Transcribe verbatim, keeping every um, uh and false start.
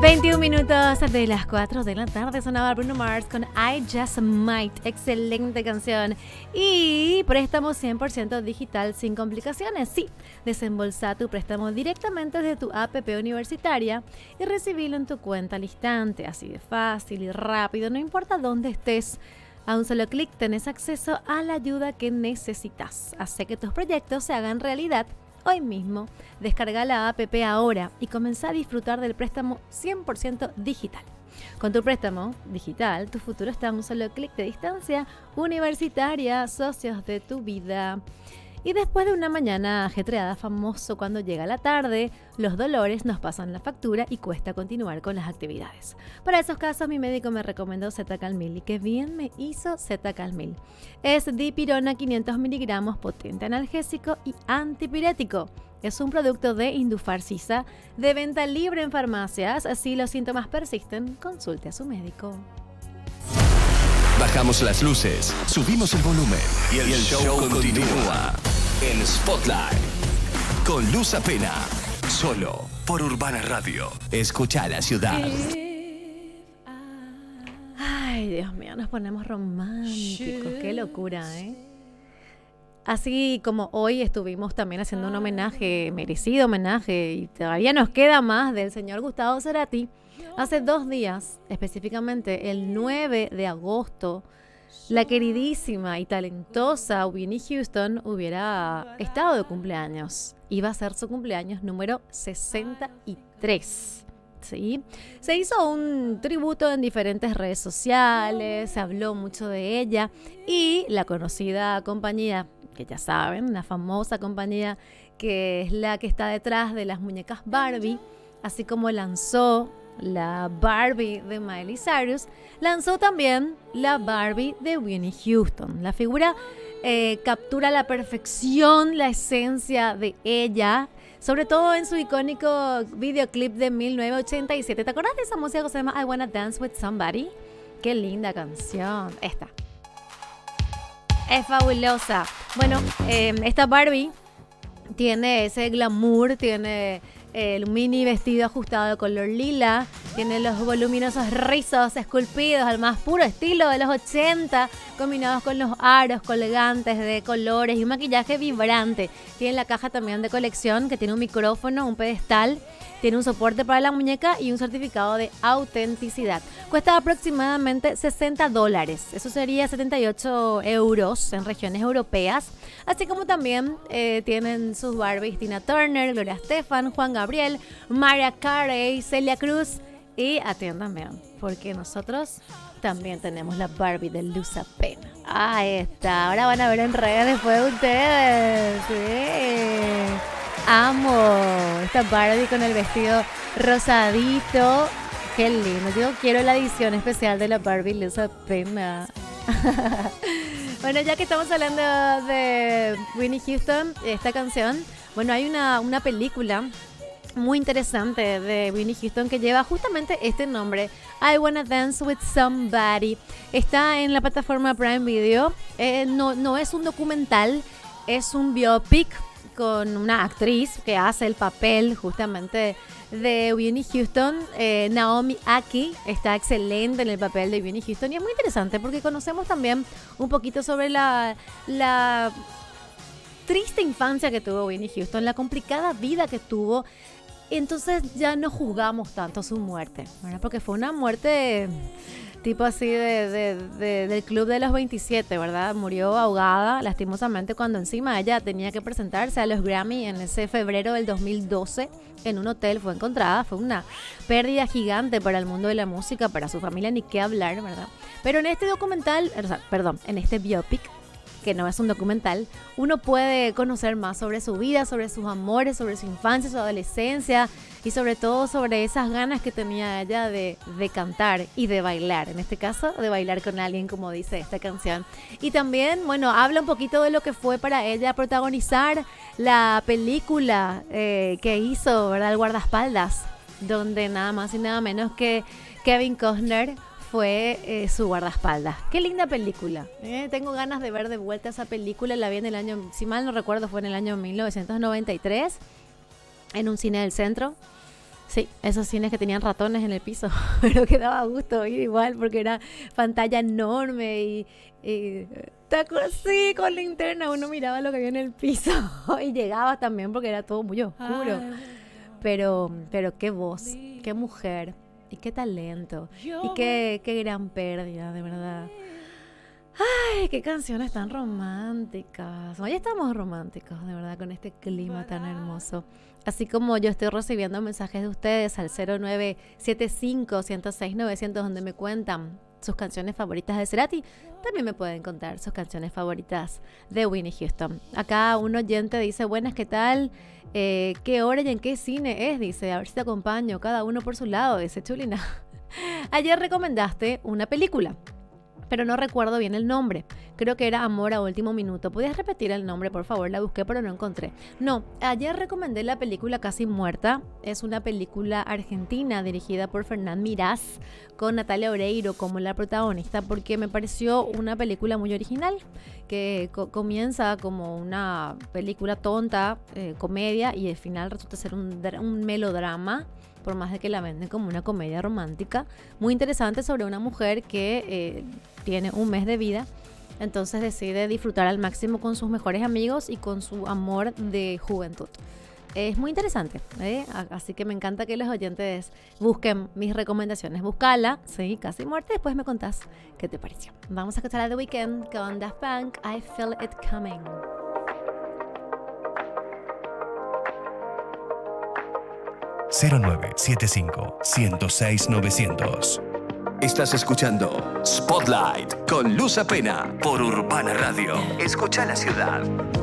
veintiún minutos de las cuatro de la tarde sonaba Bruno Mars con I Just Might. Excelente canción. Y préstamo cien por ciento digital sin complicaciones. Sí, desembolsa tu préstamo directamente desde tu app universitaria y recibirlo en tu cuenta al instante. Así de fácil y rápido, no importa dónde estés. A un solo clic tenés acceso a la ayuda que necesitas. Hace que tus proyectos se hagan realidad hoy mismo. Descarga la app ahora y comenzá a disfrutar del préstamo cien por ciento digital. Con tu préstamo digital, tu futuro está a un solo clic de distancia. Universitaria, socios de tu vida. Y después de una mañana ajetreada, famoso cuando llega la tarde, los dolores nos pasan la factura y cuesta continuar con las actividades. Para esos casos, mi médico me recomendó Zetacalmil y qué bien me hizo Zetacalmil. Es dipirona quinientos miligramos, potente analgésico y antipirético. Es un producto de Indufarcisa, de venta libre en farmacias. Si los síntomas persisten, consulte a su médico. Bajamos las luces, subimos el volumen y el, y el show, show continúa en Spotlight con Luz Apena, solo por Urbana Radio. Escucha la ciudad. Ay, Dios mío, nos ponemos románticos. Qué locura, ¿eh? Así como hoy estuvimos también haciendo un homenaje, merecido homenaje, y todavía nos queda más del señor Gustavo Cerati. Hace dos días, específicamente el nueve de agosto, la queridísima y talentosa Whitney Houston hubiera estado de cumpleaños. Iba a ser su cumpleaños número sesenta y tres. ¿Sí? Se hizo un tributo en diferentes redes sociales, se habló mucho de ella y la conocida compañía, que ya saben, la famosa compañía que es la que está detrás de las muñecas Barbie, así como lanzó la Barbie de Miley Cyrus, lanzó también la Barbie de Whitney Houston. La figura eh, captura a la perfección la esencia de ella, sobre todo en su icónico videoclip de mil novecientos ochenta y siete. ¿Te acuerdas de esa música que se llama I Wanna Dance With Somebody? Qué linda canción. Esta es fabulosa. Bueno, eh, esta Barbie tiene ese glamour, tiene el mini vestido ajustado de color lila, tiene los voluminosos rizos esculpidos al más puro estilo de los ochenta, combinados con los aros colgantes de colores y un maquillaje vibrante. Tiene la caja también de colección que tiene un micrófono, un pedestal, tiene un soporte para la muñeca y un certificado de autenticidad. Cuesta aproximadamente sesenta dólares. Eso sería setenta y ocho euros en regiones europeas. Así como también eh, tienen sus Barbies Tina Turner, Gloria Estefan, Juan Gabriel, Mariah Carey, Celia Cruz. Y atiéndanme, porque nosotros también tenemos la Barbie de Luz Apena. Ahí está. Ahora van a ver en redes después de ustedes. Sí. Amo esta Barbie con el vestido rosadito. Qué lindo. Yo quiero la edición especial de la Barbie Luz Apena. Bueno, ya que estamos hablando de Whitney Houston, esta canción, bueno, hay una, una película muy interesante de Whitney Houston que lleva justamente este nombre, I Wanna Dance With Somebody. Está en la plataforma Prime Video. Eh, no, no es un documental, es un biopic con una actriz que hace el papel justamente de Whitney Houston. eh, Naomi Aki está excelente en el papel de Whitney Houston y es muy interesante porque conocemos también un poquito sobre la, la triste infancia que tuvo Whitney Houston, la complicada vida que tuvo. Entonces ya no juzgamos tanto su muerte, ¿verdad? Porque fue una muerte tipo así de, de, de, del club de los veintisiete, ¿verdad? Murió ahogada, lastimosamente, cuando encima ella tenía que presentarse a los Grammy en ese febrero del dos mil doce. En un hotel fue encontrada. Fue una pérdida gigante para el mundo de la música, para su familia, ni qué hablar, ¿verdad? Pero en este documental, o sea, perdón, en este biopic, que no es un documental, uno puede conocer más sobre su vida, sobre sus amores, sobre su infancia, su adolescencia y sobre todo sobre esas ganas que tenía ella de, de cantar y de bailar. En este caso, de bailar con alguien, como dice esta canción. Y también, bueno, habla un poquito de lo que fue para ella protagonizar la película eh, que hizo, ¿verdad? El guardaespaldas, donde nada más y nada menos que Kevin Costner fue eh, su guardaespaldas. Qué linda película. ¿eh? Tengo ganas de ver de vuelta esa película. La vi en el año, si mal no recuerdo, fue en el año mil novecientos noventa y tres, en un cine del centro. Sí, esos cines que tenían ratones en el piso, pero que daba gusto ir igual porque era pantalla enorme y, y sí, con linterna uno miraba lo que había en el piso y llegaba también porque era todo muy oscuro. Pero, pero qué voz, qué mujer y qué talento y qué, qué gran pérdida, de verdad. Ay, qué canciones tan románticas. Hoy estamos románticos, de verdad, con este clima tan hermoso. Así como yo estoy recibiendo mensajes de ustedes al cero nueve siete cinco, uno cero seis, nueve cero cero donde me cuentan sus canciones favoritas de Cerati, también me pueden contar sus canciones favoritas de Whitney Houston. Acá un oyente dice, buenas, ¿qué tal? Eh, ¿Qué hora y en qué cine es? Dice, a ver si te acompaño, cada uno por su lado, dice Chulina. Ayer recomendaste una película, pero no recuerdo bien el nombre. Creo que era Amor a Último Minuto. ¿Podías repetir el nombre, por favor? La busqué, pero no encontré. No, ayer recomendé la película Casi Muerta. Es una película argentina dirigida por Fernán Mirás, con Natalia Oreiro como la protagonista, porque me pareció una película muy original, que co- comienza como una película tonta, eh, comedia, y al final resulta ser un, dra- un melodrama, por más de que la venden como una comedia romántica, muy interesante sobre una mujer que eh, tiene un mes de vida, entonces decide disfrutar al máximo con sus mejores amigos y con su amor de juventud. Es muy interesante, ¿eh? Así que me encanta que los oyentes busquen mis recomendaciones. Búscala, sí, Casi Muerta, después me contás qué te pareció. Vamos a escuchar a The Weeknd con Daft Punk, I Feel It Coming. cero nueve siete cinco, uno cero seis, nueve cero cero. Estás escuchando Spotlight con Luz Apena por Urbana Radio. Escucha la ciudad.